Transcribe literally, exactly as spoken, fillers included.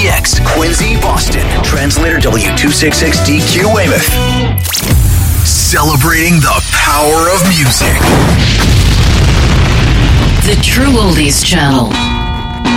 X, Quincy, Boston. Translator W two sixty-six D Q Weymouth. Celebrating the power of music. The True Oldies Channel.